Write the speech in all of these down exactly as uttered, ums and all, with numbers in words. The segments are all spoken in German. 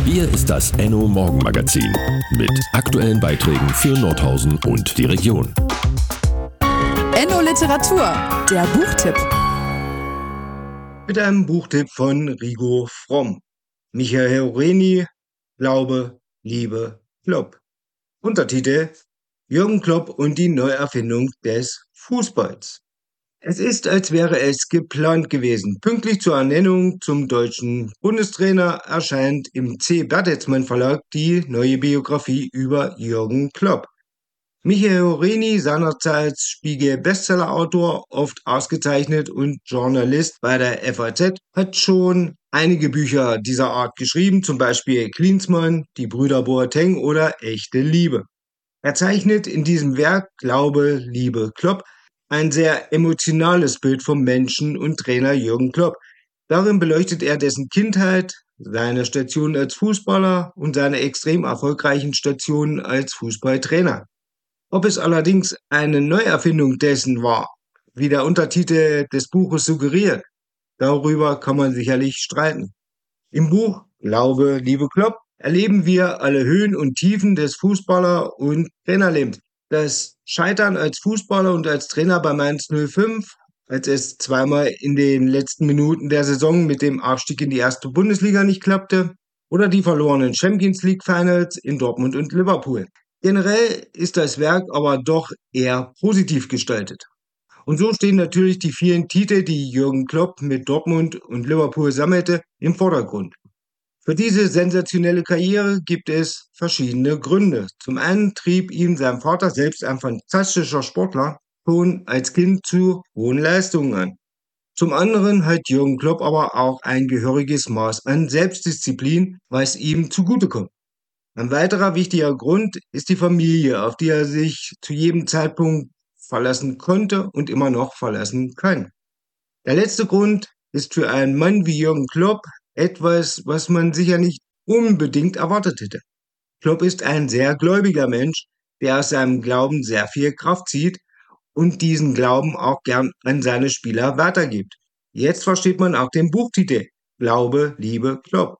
Hier ist das Enno Morgenmagazin mit aktuellen Beiträgen für Nordhausen und die Region. Enno Literatur, der Buchtipp. Mit einem Buchtipp von Rigo Fromm. Michael Reni, Glaube, Liebe, Klopp. Untertitel: Jürgen Klopp und die Neuerfindung des Fußballs. Es ist, als wäre es geplant gewesen. Pünktlich zur Ernennung zum deutschen Bundestrainer erscheint im C. Bertelsmann Verlag die neue Biografie über Jürgen Klopp. Michael Reni, seinerzeit Spiegel-Bestsellerautor, oft ausgezeichnet und Journalist bei der F A Z, hat schon einige Bücher dieser Art geschrieben, zum Beispiel Klinsmann, Die Brüder Boateng oder Echte Liebe. Er zeichnet in diesem Werk Glaube, Liebe, Klopp ein sehr emotionales Bild vom Menschen und Trainer Jürgen Klopp. Darin beleuchtet er dessen Kindheit, seine Station als Fußballer und seine extrem erfolgreichen Stationen als Fußballtrainer. Ob es allerdings eine Neuerfindung dessen war, wie der Untertitel des Buches suggeriert, darüber kann man sicherlich streiten. Im Buch Glaube, Liebe, Klopp erleben wir alle Höhen und Tiefen des Fußballer- und Trainerlebens. Das Scheitern als Fußballer und als Trainer bei Mainz null fünf, als es zweimal in den letzten Minuten der Saison mit dem Aufstieg in die erste Bundesliga nicht klappte, oder die verlorenen Champions League Finals in Dortmund und Liverpool. Generell ist das Werk aber doch eher positiv gestaltet. Und so stehen natürlich die vielen Titel, die Jürgen Klopp mit Dortmund und Liverpool sammelte, im Vordergrund. Für diese sensationelle Karriere gibt es verschiedene Gründe. Zum einen trieb ihn sein Vater, selbst ein fantastischer Sportler, schon als Kind zu hohen Leistungen an. Zum anderen hat Jürgen Klopp aber auch ein gehöriges Maß an Selbstdisziplin, was ihm zugutekommt. Ein weiterer wichtiger Grund ist die Familie, auf die er sich zu jedem Zeitpunkt verlassen konnte und immer noch verlassen kann. Der letzte Grund ist für einen Mann wie Jürgen Klopp etwas, was man sicher nicht unbedingt erwartet hätte. Klopp ist ein sehr gläubiger Mensch, der aus seinem Glauben sehr viel Kraft zieht und diesen Glauben auch gern an seine Spieler weitergibt. Jetzt versteht man auch den Buchtitel Glaube, Liebe, Klopp.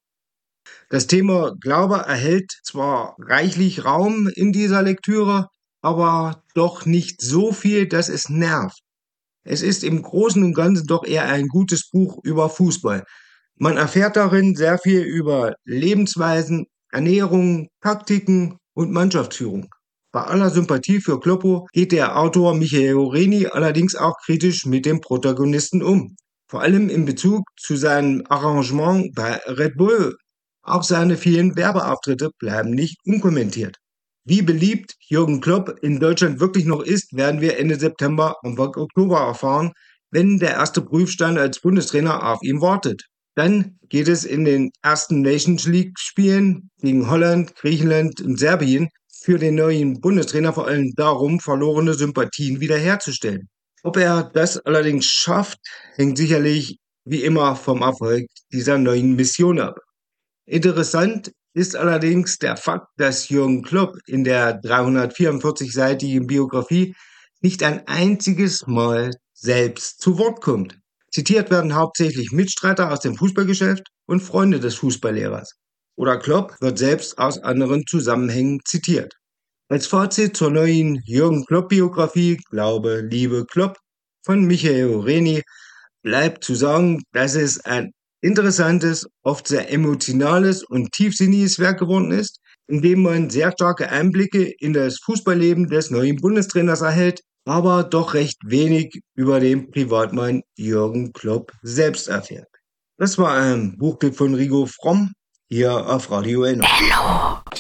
Das Thema Glaube erhält zwar reichlich Raum in dieser Lektüre, aber doch nicht so viel, dass es nervt. Es ist im Großen und Ganzen doch eher ein gutes Buch über Fußball. Man erfährt darin sehr viel über Lebensweisen, Ernährung, Taktiken und Mannschaftsführung. Bei aller Sympathie für Kloppo geht der Autor Michael Reni allerdings auch kritisch mit dem Protagonisten um. Vor allem in Bezug zu seinem Arrangement bei Red Bull. Auch seine vielen Werbeauftritte bleiben nicht unkommentiert. Wie beliebt Jürgen Klopp in Deutschland wirklich noch ist, werden wir Ende September, Anfang Oktober erfahren, wenn der erste Prüfstein als Bundestrainer auf ihm wartet. Dann geht es in den ersten Nations League Spielen gegen Holland, Griechenland und Serbien für den neuen Bundestrainer vor allem darum, verlorene Sympathien wiederherzustellen. Ob er das allerdings schafft, hängt sicherlich wie immer vom Erfolg dieser neuen Mission ab. Interessant ist allerdings der Fakt, dass Jürgen Klopp in der dreihundertvierundvierzig-seitigen Biografie nicht ein einziges Mal selbst zu Wort kommt. Zitiert werden hauptsächlich Mitstreiter aus dem Fußballgeschäft und Freunde des Fußballlehrers. Oder Klopp wird selbst aus anderen Zusammenhängen zitiert. Als Fazit zur neuen Jürgen Klopp-Biografie Glaube, Liebe, Klopp von Michael Reni bleibt zu sagen, dass es ein interessantes, oft sehr emotionales und tiefsinniges Werk geworden ist, in dem man sehr starke Einblicke in das Fußballleben des neuen Bundestrainers erhält, aber doch recht wenig über den Privatmann Jürgen Klopp selbst erfährt. Das war ein Buchtipp von Rigo Fromm hier auf Radio Enno.